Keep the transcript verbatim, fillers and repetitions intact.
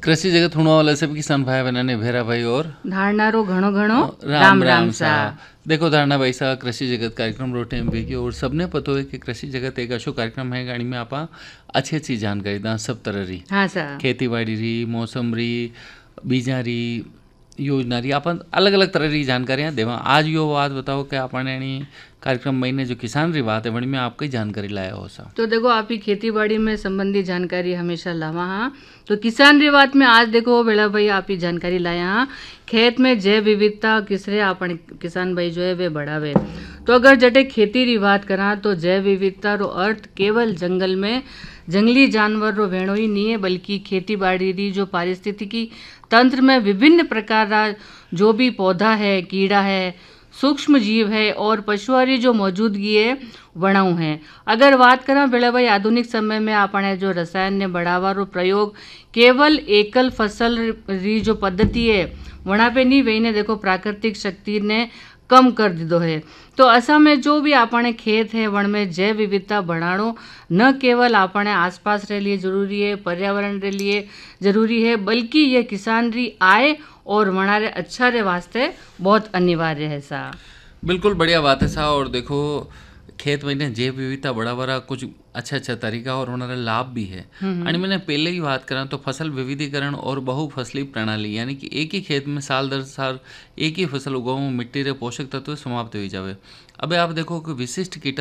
कृषि जगत हुणवा वाला सब किसान भाई बहन भेरा भाई और धारणारो घणो घणो राम राम सा। देखो धारणा भाई सा कृषि जगत कार्यक्रम रोटे में भी और सबने पता है कि कृषि जगत एक अशो कार्यक्रम है गाड़ी में आपा अच्छी अच्छी जानकारी दा सब तरह री। हाँ सा खेती बाड़ी री, मौसम री, बीजा री, योजना री, अपन अलग अलग तरह की जानकारियाँ देवा। आज यो बात बताओ कि आपने कार्यक्रम महीने जो किसान री बात है बड़ी में आपकी जानकारी लाया हो सा। तो देखो आप ही खेती बाड़ी में संबंधी जानकारी हमेशा लावा हाँ। तो किसान री बात में आज देखो बेला भाई आप ही जानकारी लाया हाँ। खेत में जैव विविधता किसरे अपन किसान भाई जो है वे बढ़ावे। तो अगर जटे खेती री बात करा तो जैव विविधता रो अर्थ केवल जंगल में जंगली जानवर रो भेड़ो ही नहीं है, बल्कि खेती बाड़ी री जो पारिस्थितिकी तंत्र में विभिन्न प्रकार रा जो भी पौधा है, कीड़ा है, सूक्ष्म जीव है और पशुआरी जो मौजूदगी है वणाऊ है। अगर बात करा बेला भाई आधुनिक समय में आपने जो रसायन ने बढ़ावा रो प्रयोग केवल एकल फसल री जो पद्धति है वणा पे नहीं वही ने देखो प्राकृतिक शक्ति ने कम कर दीदो है। तो असा में जो भी आपने खेत है वन में जैव विविधता बढ़ानो न केवल आपने आसपास रे लिए जरूरी है, पर्यावरण रे लिए जरूरी है, बल्कि ये किसान री आय और वनारे अच्छा रे वास्ते बहुत अनिवार्य है सा। बिल्कुल बढ़िया बात है सा। और देखो खेत में जैव विविधता बड़ा बड़ा कुछ अच्छा अच्छा तरीका और उन्होंने लाभ भी है। आणि मैंने पहले ही बात करा तो फसल विविधीकरण और बहुफसली प्रणाली यानी कि एक ही खेत में साल दर साल एक ही फसल उगाओ मिट्टी रे पोषक तत्व समाप्त हो जावे। अब आप देखो कि विशिष्ट कीट